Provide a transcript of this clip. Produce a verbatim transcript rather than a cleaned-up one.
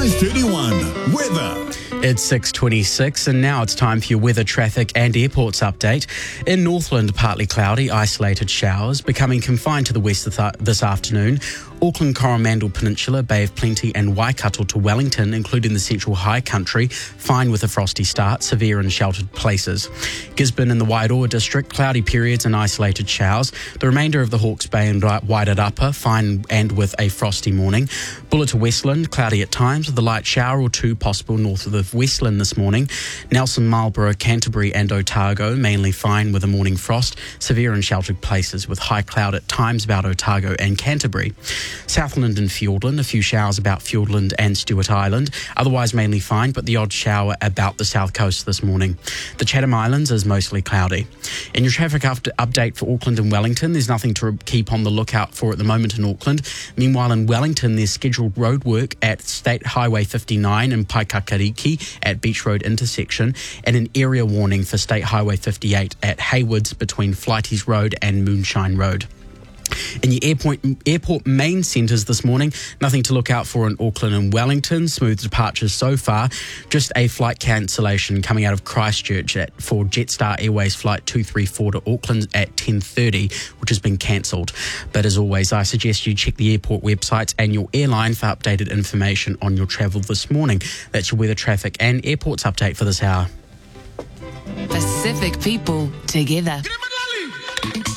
Sky thirty-one. Weather. It's six twenty-six and now it's time for your weather, traffic and airports update. In Northland, partly cloudy, isolated showers, becoming confined to the west th- this afternoon. Auckland, Coromandel Peninsula, Bay of Plenty and Waikato to Wellington, including the central high country, fine with a frosty start, severe in sheltered places. Gisborne and the Wairoa district, cloudy periods and isolated showers. The remainder of the Hawke's Bay and Wairarapa, fine and with a frosty morning. Bulla to Westland, cloudy at times with a light shower or two possible north of the Westland this morning. Nelson, Marlborough, Canterbury and Otago, mainly fine with a morning frost. Severe in sheltered places with high cloud at times about Otago and Canterbury. Southland and Fiordland, a few showers about Fiordland and Stewart Island. Otherwise mainly fine, but the odd shower about the south coast this morning. The Chatham Islands is mostly cloudy. In your traffic up- update for Auckland and Wellington, there's nothing to keep on the lookout for at the moment in Auckland. Meanwhile, in Wellington, there's scheduled road work at State Highway fifty-nine and Paikakariki at Beach Road intersection, and an area warning for State Highway fifty-eight at Haywoods between Flighties Road and Moonshine Road. In your airport, airport main centres this morning, nothing to look out for in Auckland and Wellington. Smooth departures so far. Just a flight cancellation coming out of Christchurch at, for Jetstar Airways Flight two three four to Auckland at ten thirty, which has been cancelled. But as always, I suggest you check the airport websites and your airline for updated information on your travel this morning. That's your weather, traffic and airports update for this hour. Pacific people together.